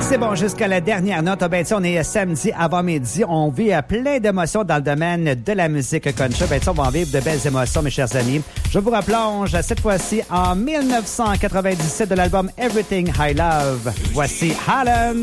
C'est bon, jusqu'à la dernière note. Ben, on est samedi avant midi. On vit plein d'émotions dans le domaine de la musique country. Ben, on va en vivre de belles émotions, mes chers amis. Je vous replonge cette fois-ci en 1997 de l'album Everything I Love. Voici Harlem.